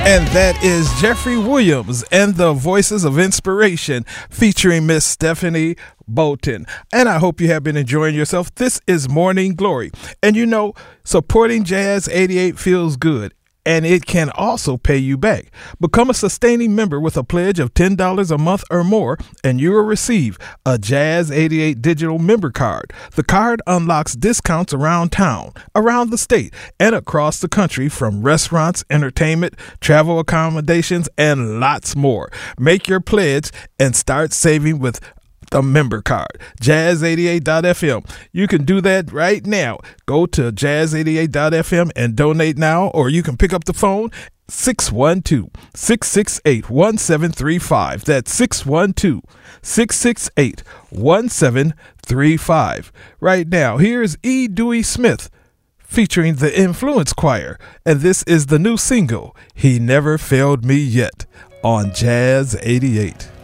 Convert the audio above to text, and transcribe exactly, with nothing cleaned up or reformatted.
And that is Jeffrey Williams and the Voices of Inspiration featuring Miss Stephanie Bolton. And I hope you have been enjoying yourself. This is Morning Glory. And you know, supporting Jazz eighty-eight feels good. And it can also pay you back. Become a sustaining member with a pledge of ten dollars a month or more, and you will receive a Jazz eighty-eight digital member card. The card unlocks discounts around town, around the state, and across the country from restaurants, entertainment, travel accommodations, and lots more. Make your pledge and start saving with the member card. Jazz eighty-eight dot f m. You can do that right now. Go to Jazz eighty-eight dot f m and donate now, or you can pick up the phone six one two, six six eight, one seven three five. That's six one two, six six eight, one seven three five. Right now, here's E. Dewey Smith featuring the Influence Choir, and this is the new single, He Never Failed Me Yet, on Jazz eighty-eight.